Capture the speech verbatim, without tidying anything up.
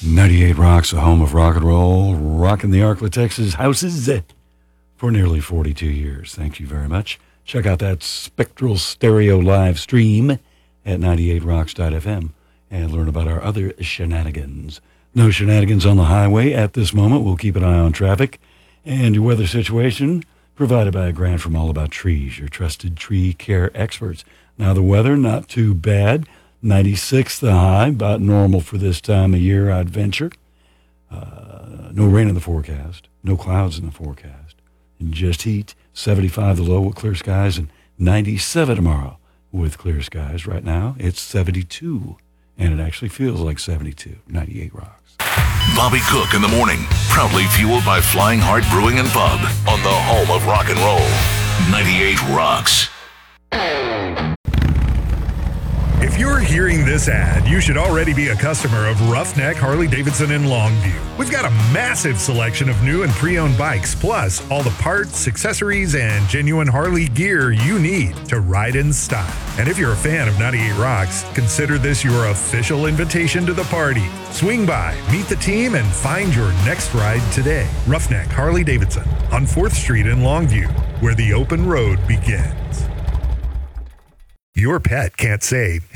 ninety-eight Rocks, the home of rock and roll, rocking the Arklaw, Texas houses for nearly forty-two years. Thank you very much. Check out that Spectral Stereo live stream at ninety-eight rocks dot f m and learn about our other shenanigans. No shenanigans on the highway at this moment. We'll keep an eye on traffic and your weather situation provided by a grant from All About Trees, your trusted tree care experts. Now the weather, not too bad. ninety-six the high, about normal for this time of year, I'd venture. Uh, no rain in the forecast, no clouds in the forecast, and just heat. seventy-five the low with clear skies, and ninety-seven tomorrow with clear skies. Right now, it's seventy-two, and it actually feels like seventy-two. ninety-eight Rocks. Bobby Cook in the morning, proudly fueled by Flying Heart Brewing and Pub on the home of rock and roll. ninety-eight Rocks. If you're hearing this ad, you should already be a customer of Roughneck Harley-Davidson in Longview. We've got a massive selection of new and pre-owned bikes, plus all the parts, accessories, and genuine Harley gear you need to ride in style. And if you're a fan of ninety-eight Rocks, consider this your official invitation to the party. Swing by, meet the team, and find your next ride today. Roughneck Harley-Davidson on fourth street in Longview, where the open road begins. Your pet can't say,